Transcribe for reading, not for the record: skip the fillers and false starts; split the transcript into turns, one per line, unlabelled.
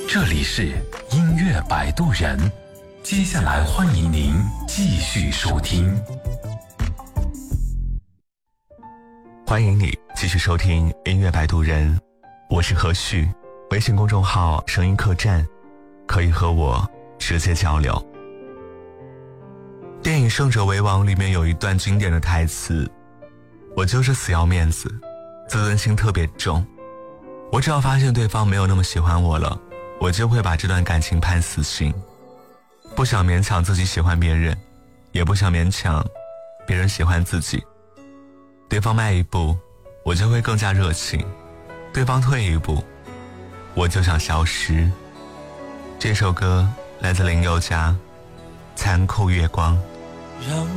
这里是音乐摆渡人，接下来欢迎您继续收听。
欢迎你继续收听音乐摆渡人，我是何旭，微信公众号声音客栈，可以和我直接交流。电影《胜者为王》里面有一段经典的台词，我就是死要面子，自尊心特别重，我只要发现对方没有那么喜欢我了，我就会把这段感情判死刑。不想勉强自己喜欢别人，也不想勉强别人喜欢自己。对方迈一步，我就会更加热情，对方退一步，我就想消失。这首歌来自林宥嘉，残酷月光。
让